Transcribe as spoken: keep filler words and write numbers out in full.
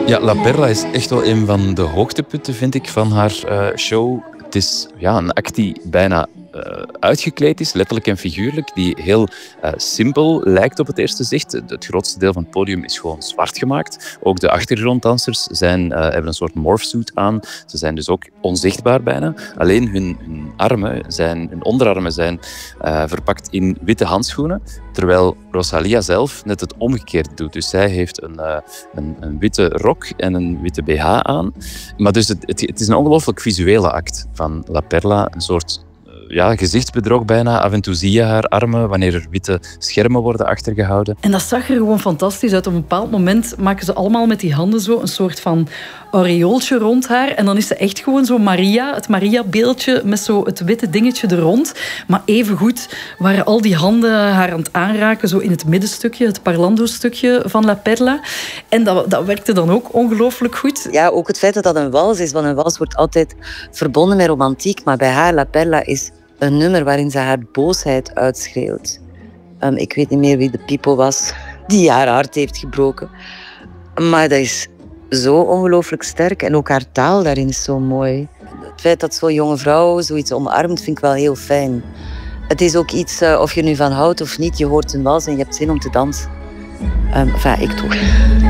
Ja, La Perla is echt wel een van de hoogtepunten, vind ik, van haar uh, show. Het is ja, een act die bijna uh, uitgekleed is, letterlijk en figuurlijk, die heel uh, simpel lijkt op het eerste zicht. Het grootste deel van het podium is gewoon zwart gemaakt. Ook de achtergronddansers zijn, uh, hebben een soort morphsuit aan. Ze zijn dus ook onzichtbaar bijna. Alleen hun, hun armen, zijn, hun onderarmen zijn uh, verpakt in witte handschoenen, terwijl Rosalía zelf net het omgekeerd doet. Dus zij heeft een, uh, een, een witte rok en een witte B H aan. Maar dus het, het, het is een ongelooflijk visuele act van La Perla. Een soort uh, ja, gezichtsbedrog bijna. Af en toe zie je haar armen wanneer er witte schermen worden achtergehouden. En dat zag er gewoon fantastisch uit. Op een bepaald moment maken ze allemaal met die handen zo een soort van aureooltje rond haar. En dan is ze echt gewoon zo Maria, het Maria-beeldje met zo het witte dingetje er rond. Maar evengoed waren al die handen haar aan het aanraken, zo in het middenstukje, het parlando-stukje van La Perla. En dat, dat werkte dan ook ongelooflijk goed. Ja, ook het feit dat dat een wals is, want een wals wordt altijd verbonden met romantiek. Maar bij haar, La Perla, is een nummer waarin ze haar boosheid uitschreeuwt. Um, ik weet niet meer wie de pipo was die haar hart heeft gebroken. Maar dat is zo ongelooflijk sterk. En ook haar taal daarin is zo mooi. Het feit dat zo'n jonge vrouw zoiets omarmt, vind ik wel heel fijn. Het is ook iets, uh, of je er nu van houdt of niet, je hoort een wals en je hebt zin om te dansen. Um, enfin, ik toch.